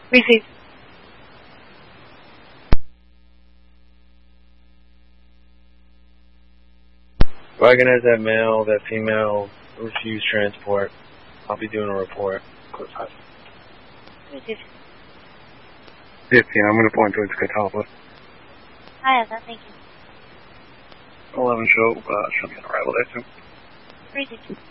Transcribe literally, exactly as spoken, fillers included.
Received. Wagon has that male, that female refused transport. I'll be doing a report. Received. fifteen, I'm going to point towards Catalpa. I have that, thank you. eleven show, uh, show me an arrival there too. Received.